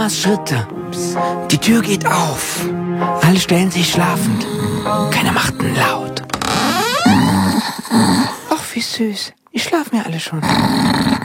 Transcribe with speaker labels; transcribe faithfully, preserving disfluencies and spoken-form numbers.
Speaker 1: Schritte. Die Tür geht auf. Alle stellen sich schlafend. Keiner macht einen Laut. Ach, wie süß. Die schlafen ja alle schon.